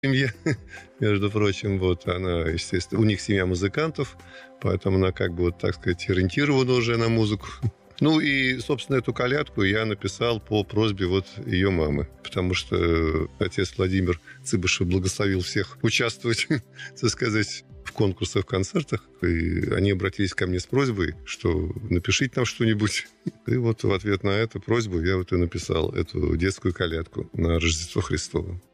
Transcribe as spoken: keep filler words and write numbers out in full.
Семья, между прочим, вот она, естественно, у них семья музыкантов, поэтому она, как бы, вот, так сказать, ориентирована уже на музыку. Ну и, собственно, эту колядку я написал по просьбе вот ее мамы, потому что отец Владимир Цыбышев благословил всех участвовать, так сказать, в конкурсах, в концертах. И они обратились ко мне с просьбой, что напишите нам что-нибудь. И вот в ответ на эту просьбу я вот и написал эту детскую колядку на Рождество Христово.